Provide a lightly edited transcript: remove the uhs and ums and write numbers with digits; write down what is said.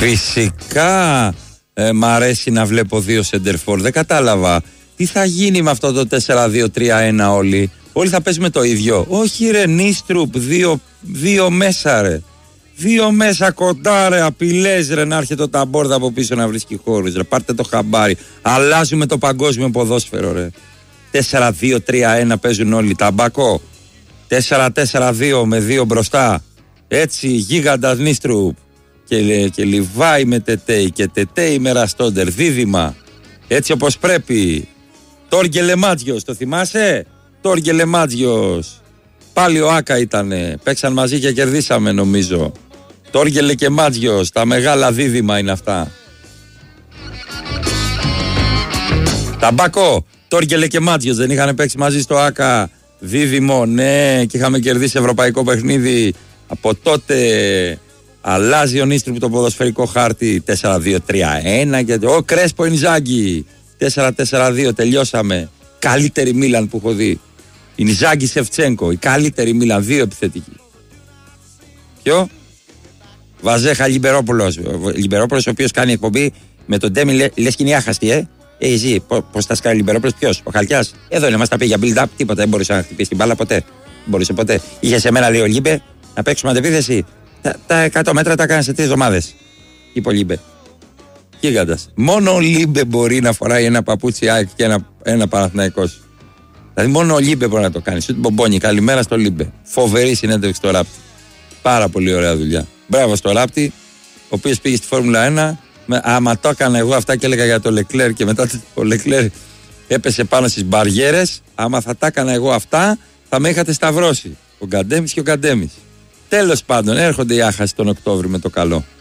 Φυσικά μ' αρέσει να βλέπω δύο σεντερφόρ. Δεν κατάλαβα. Τι θα γίνει με αυτό το 4-2-3-1 όλοι. Όλοι θα παίζουμε το ίδιο. Όχι ρε Νίστρουπ, δύο μέσα ρε. Δύο μέσα κοντά ρε, απειλές ρε, να έρχεται ο Ταμπόρδα από πίσω να βρίσκει χώρους ρε. Πάρτε το χαμπάρι. Αλλάζουμε το παγκόσμιο ποδόσφαιρο ρε. 4-2-3-1 παίζουν όλοι. Ταμπακό 4-4-2 με δύο μπροστά. Έτσι γίγαντας Νίστρουπ. Και Λιβάη με Τετέι και Τετέι με Ραστόντερ. Δίδυμα. Έτσι όπως πρέπει. Τόργελε Μάτζιος, το θυμάσαι? Τόργελε Μάτζιος. Πάλι ο Άκα ήτανε. Παίξαν μαζί και κερδίσαμε νομίζω. Τόργελε και Μάτζιος. Τα μεγάλα δίδυμα είναι αυτά. Ταμπάκο. Τόργελε και Μάτζιος δεν είχαν παίξει μαζί στο Άκα? Δίδυμο, ναι, και είχαμε κερδίσει ευρωπαϊκό παιχνίδι. Από τότε αλλάζει ο Νίστρουπ το ποδοσφαιρικό χάρτη. 4-2-3-1 και ο Κρέσπο Ινζάγκη 4-4-2, τελειώσαμε. Καλύτερη Μίλαν που έχω δει. Ινζάγκη Σεφτσένκο, η καλύτερη Μίλαν, δύο επιθετικοί. Ποιο? Βαζέχα Λιμπερόπουλος. Λιμπερόπουλος ο οποίος κάνει εκπομπή με τον Ντέμι, λες και είναι άχαστη, εσύ, πώς θα σκάει ο Λιμπερόπουλος, ποιος? Ο Χαλκιάς. Εδώ είναι, μας τα πει για build-up, τίποτα, δεν μπορούσε να χτυπήσει την μπάλα ποτέ. Μπορούσε ποτέ. Είχε σε μένα, λέει ο Λίμπε, να παίξουμε αντεπίθεση. Τα 100 μέτρα τα έκανε σε 3 εβδομάδες. Είπε ο Λίμπε. Γίγαντας. Μόνο ο Λίμπε μπορεί να φοράει ένα παπούτσι ΑΕΚ και ένα Παναθηναϊκός. Δηλαδή, μόνο ο Λίμπε μπορεί να το κάνει. Σου την Μπομπόνι, καλημέρα στο Λίμπε. Φοβερή συνέντευξη στο Ράπτη. Πάρα πολύ ωραία δουλειά. Μπράβο στο Ράπτη, ο οποίος πήγε στη Φόρμουλα 1. Άμα το έκανα εγώ αυτά και έλεγα για το Λεκλέρ και μετά ο Λεκλέρ έπεσε πάνω στις μπαριέρες. Άμα θα τα έκανα εγώ αυτά, θα με είχατε σταυρώσει. Ο Γκαντέμις και ο Γκαντέμις. Τέλος πάντων, έρχονται οι άχασοι τον Οκτώβριο με το καλό.